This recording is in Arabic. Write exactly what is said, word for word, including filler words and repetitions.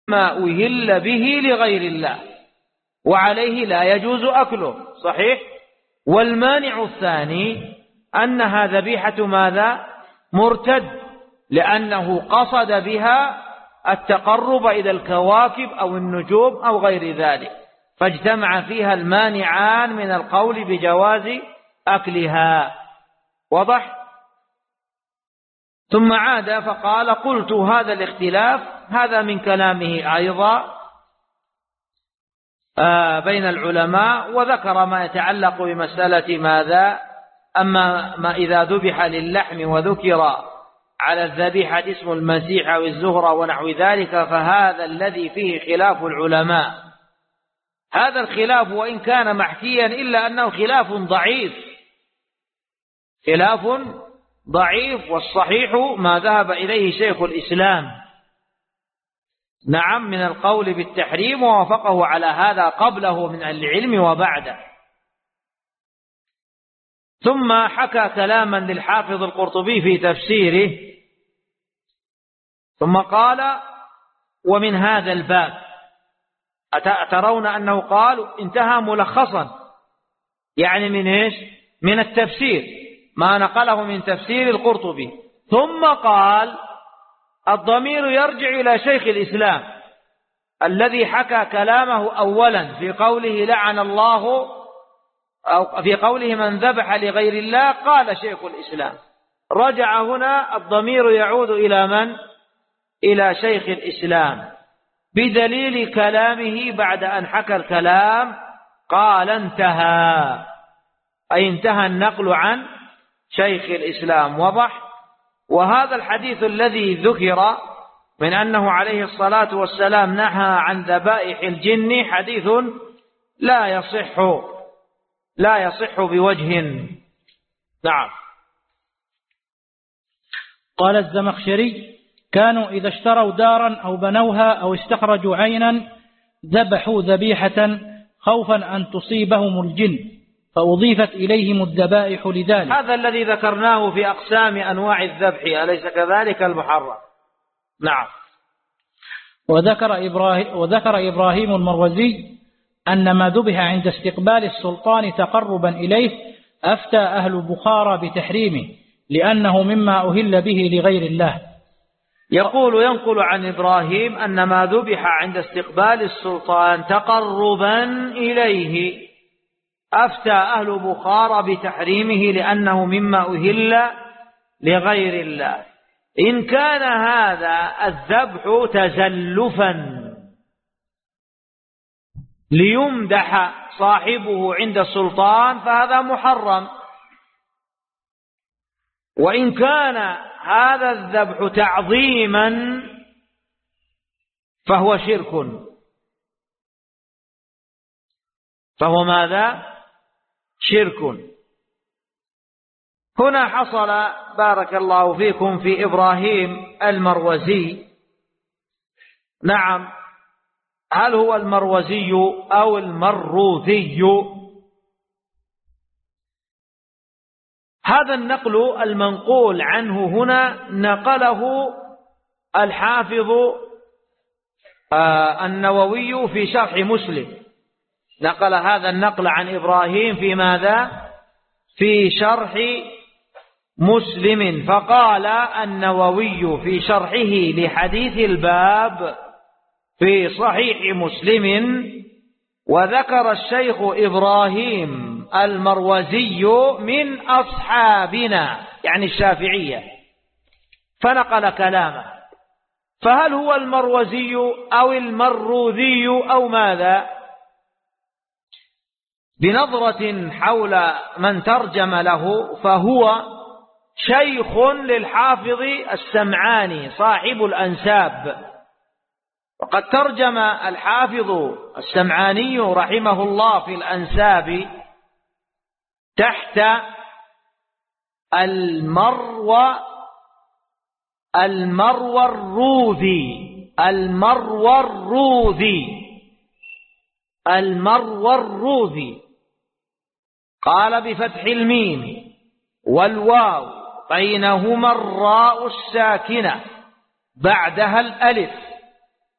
ما أهل به لغير الله وعليه لا يجوز أكله. صحيح. والمانع الثاني أنها ذبيحة ماذا؟ مرتد، لأنه قصد بها التقرب إلى الكواكب أو النجوم أو غير ذلك، فاجتمع فيها المانعان من القول بجواز أكلها. واضح؟ ثم عاد فقال: قلت هذا الاختلاف هذا من كلامه أيضا بين العلماء، وذكر ما يتعلق بمسألة ماذا؟ أما ما إذا ذبح للحم وذكر على الذبيحة اسم المسيح أو الزهرة ونحو ذلك فهذا الذي فيه خلاف العلماء. هذا الخلاف وإن كان محكيا إلا أنه خلاف ضعيف، خلاف ضعيف، والصحيح ما ذهب إليه شيخ الإسلام نعم من القول بالتحريم، ووافقه على هذا قبله من العلم وبعده. ثم حكى كلاما للحافظ القرطبي في تفسيره، ثم قال: ومن هذا الباب، أترون أنه قال انتهى ملخصا، يعني من إيش؟ من التفسير، ما نقله من تفسير القرطبي. ثم قال: الضمير يرجع إلى شيخ الإسلام الذي حكى كلامه أولا في قوله لعن الله، أو في قوله من ذبح لغير الله، قال شيخ الإسلام. رجع هنا الضمير يعود إلى من؟ إلى شيخ الإسلام، بدليل كلامه بعد أن حكى الكلام قال انتهى، أي انتهى النقل عن شيخ الإسلام. وضح؟ وهذا الحديث الذي ذكر من أنه عليه الصلاة والسلام نهى عن ذبائح الجن حديث لا يصح لا يصح بوجه. نعم. قال الزمخشري: كانوا إذا اشتروا دارا أو بنوها أو استخرجوا عينا ذبحوا ذبيحة خوفا أن تصيبهم الجن، فأضيفت إليهم الذبائح لذلك. هذا الذي ذكرناه في أقسام أنواع الذبح، أليس كذلك المحرم؟ نعم. وذكر إبراهيم, وذكر إبراهيم المروزي أن ما ذبح عند استقبال السلطان تقربا إليه أفتى أهل بخارى بتحريمه لأنه مما أهل به لغير الله. يقول ينقل عن إبراهيم أن ما ذبح عند استقبال السلطان تقربا إليه أفتى أهل بخارى بتحريمه لأنه مما أهل لغير الله. إن كان هذا الذبح تزلفا ليمدح صاحبه عند السلطان فهذا محرم، وإن كان هذا الذبح تعظيما فهو شرك. فهو ماذا؟ شرك. هنا حصل بارك الله فيكم في إبراهيم المروزي. نعم، هل هو المروزي أو المروذي؟ هذا النقل المنقول عنه هنا نقله الحافظ النووي في شرح مسلم، نقل هذا النقل عن إبراهيم في ماذا؟ في شرح مسلم. فقال النووي في شرحه لحديث الباب في صحيح مسلم: وذكر الشيخ إبراهيم المروزي من أصحابنا، يعني الشافعية، فنقل كلامه. فهل هو المروزي أو المروذي أو ماذا؟ بنظرة حول من ترجم له فهو شيخ للحافظ السمعاني صاحب الأنساب، وقد ترجم الحافظ السمعاني رحمه الله في الأنساب تحت المروى المروى الروذي المروى الروذي المروى الروذي قال بفتح الميم والواو بينهما الراء الساكنة بعدها الألف